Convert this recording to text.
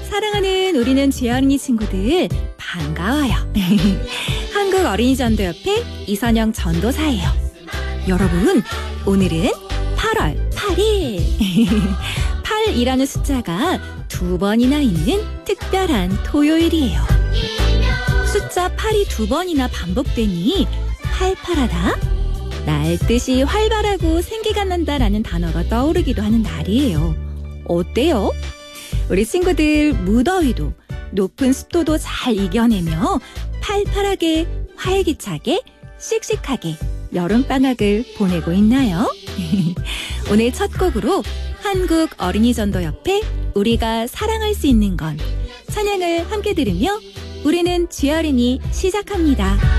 사랑하는 우리는 쥐어린이 친구들 반가워요. 한국 어린이 전도협회 이선영 전도사예요. 여러분, 오늘은 8월 8일. 8이라는 숫자가 2번이나 있는 특별한 토요일이에요. 숫자 8이 2번이나 반복되니 팔팔하다, 날 뜻이 활발하고 생기가 난다라는 단어가 떠오르기도 하는 날이에요. 어때요? 우리 친구들 무더위도 높은 습도도 잘 이겨내며 팔팔하게, 활기차게, 씩씩하게 여름방학을 보내고 있나요? 오늘 첫 곡으로 한국 어린이전도협회 우리가 사랑할 수 있는 건 찬양을 함께 들으며 우리는 쥐어린이 시작합니다.